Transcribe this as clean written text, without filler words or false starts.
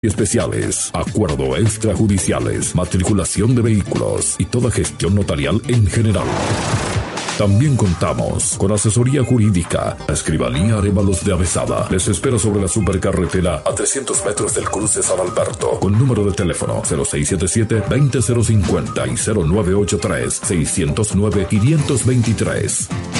especiales, acuerdo extrajudiciales, matriculación de vehículos y toda gestión notarial en general. También contamos con asesoría jurídica. La Escribanía Arévalos de Avezada les espera sobre la supercarretera a 300 metros del cruce San Alberto, con número de teléfono 0677-20050 y 0983-609-523.